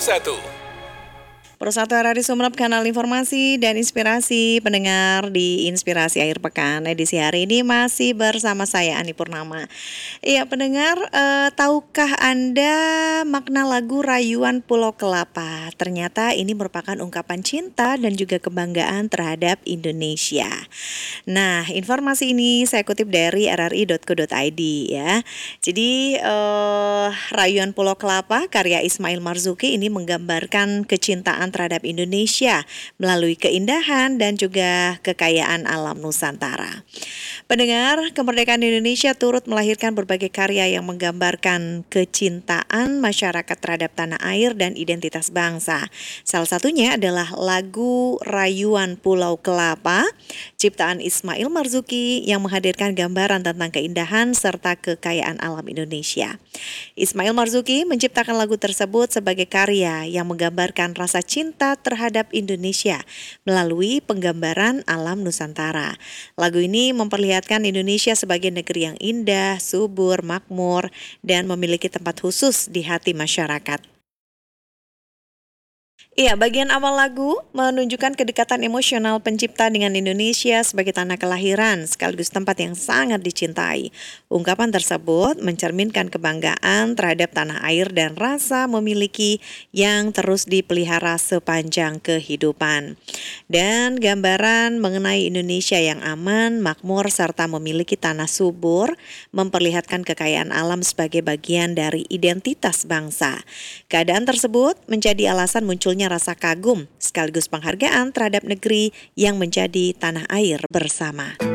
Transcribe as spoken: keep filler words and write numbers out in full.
satu. Persatu R R I Sumeneb, kanal informasi dan inspirasi pendengar di Inspirasi Akhir Pekan. Edisi hari ini masih bersama saya Ani Purnama. Iya pendengar, eh, tahukah Anda makna lagu Rayuan Pulau Kelapa? Ternyata ini merupakan ungkapan cinta dan juga kebanggaan terhadap Indonesia. Nah, informasi ini saya kutip dari r r i dot co dot i d ya. Jadi eh, Rayuan Pulau Kelapa karya Ismail Marzuki ini menggambarkan kecintaan terhadap Indonesia melalui keindahan dan juga kekayaan alam Nusantara. Pendengar, kemerdekaan Indonesia turut melahirkan berbagai karya yang menggambarkan kecintaan masyarakat terhadap tanah air dan identitas bangsa. Salah satunya adalah lagu Rayuan Pulau Kelapa, ciptaan Ismail Marzuki yang menghadirkan gambaran tentang keindahan serta kekayaan alam Indonesia. Ismail Marzuki menciptakan lagu tersebut sebagai karya yang menggambarkan rasa cinta terhadap Indonesia melalui penggambaran alam Nusantara. Lagu ini memperlihatkan Indonesia sebagai negeri yang indah, subur, makmur, dan memiliki tempat khusus di hati masyarakat. Iya, bagian awal lagu menunjukkan kedekatan emosional pencipta dengan Indonesia sebagai tanah kelahiran sekaligus tempat yang sangat dicintai. Ungkapan tersebut mencerminkan kebanggaan terhadap tanah air dan rasa memiliki yang terus dipelihara sepanjang kehidupan. Dan gambaran mengenai Indonesia yang aman, makmur, serta memiliki tanah subur memperlihatkan kekayaan alam sebagai bagian dari identitas bangsa. Keadaan tersebut menjadi alasan munculnya rasa kagum sekaligus penghargaan terhadap negeri yang menjadi tanah air bersama.